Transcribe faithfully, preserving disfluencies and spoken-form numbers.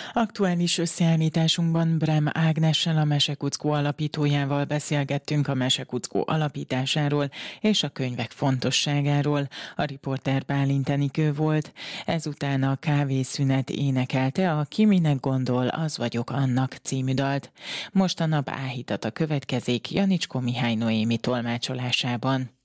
Aktuális összeállításunkban Brem Ágnessel, a Mesekuckó alapítójával beszélgettünk a Mesekuckó alapításáról és a könyvek fontosságáról. A riporter Bálint Enikő volt, ezután a kávészünet énekelte a Ki minek gondol, az vagyok annak című dalt. Most a nap áhítata következik Janicskó Mihály Noémi tolmácsolásában.